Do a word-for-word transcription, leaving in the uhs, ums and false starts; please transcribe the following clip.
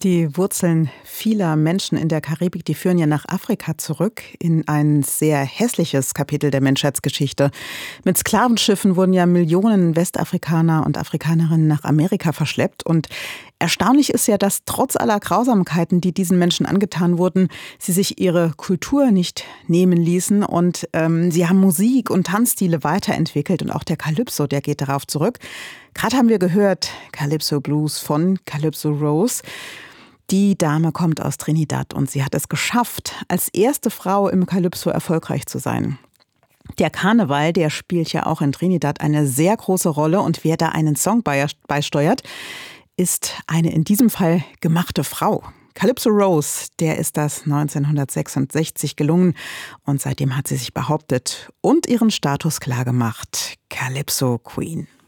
Die Wurzeln vieler Menschen in der Karibik, die führen ja nach Afrika zurück, in ein sehr hässliches Kapitel der Menschheitsgeschichte. Mit Sklavenschiffen wurden ja Millionen Westafrikaner und Afrikanerinnen nach Amerika verschleppt. Und erstaunlich ist ja, dass trotz aller Grausamkeiten, die diesen Menschen angetan wurden, sie sich ihre Kultur nicht nehmen ließen. Und ähm, sie haben Musik und Tanzstile weiterentwickelt. Und auch der Calypso, der geht darauf zurück. Gerade haben wir gehört, Calypso Blues von Calypso Rose. Die Dame kommt aus Trinidad und sie hat es geschafft, als erste Frau im Calypso erfolgreich zu sein. Der Karneval, der spielt ja auch in Trinidad eine sehr große Rolle und wer da einen Song beisteuert, ist eine in diesem Fall gemachte Frau. Calypso Rose, der ist das neunzehnhundertsechsundsechzig gelungen und seitdem hat sie sich behauptet und ihren Status klargemacht. Calypso Queen.